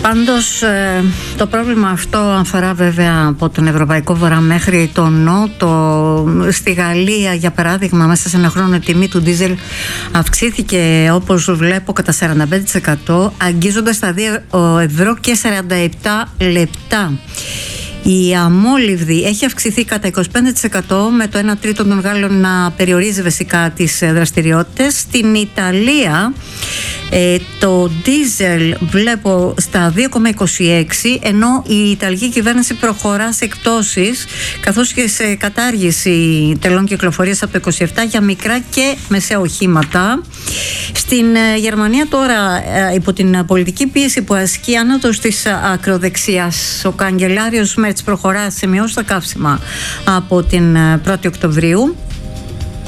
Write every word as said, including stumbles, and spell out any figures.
Πάντως το πρόβλημα αυτό αφορά βέβαια από τον Ευρωπαϊκό Βορρά μέχρι τον Νότο. Στη Γαλλία, για παράδειγμα, μέσα σε ένα χρόνο η τιμή του ντίζελ αυξήθηκε, όπως βλέπω, κατά σαράντα πέντε τοις εκατό, αγγίζοντας τα δύο ευρώ και σαράντα επτά λεπτά. Η αμόλυβδη έχει αυξηθεί κατά είκοσι πέντε τοις εκατό, με το ένα τρίτο των Γάλλων να περιορίζει βασικά τις δραστηριότητες. Στην Ιταλία ε, το ντίζελ βλέπω στα δύο κόμμα είκοσι έξι, ενώ η Ιταλική κυβέρνηση προχωρά σε εκπτώσεις καθώς και σε κατάργηση τελών κυκλοφορίας από το είκοσι επτά για μικρά και μεσαία οχήματα. Στην ε, Γερμανία τώρα, ε, υπό την πολιτική πίεση που ασκεί άνατος της ακροδεξιάς, ο καγκελάριος Μέρτς προχωρά σε μειώσεις στα καύσιμα από την πρώτη Οκτωβρίου.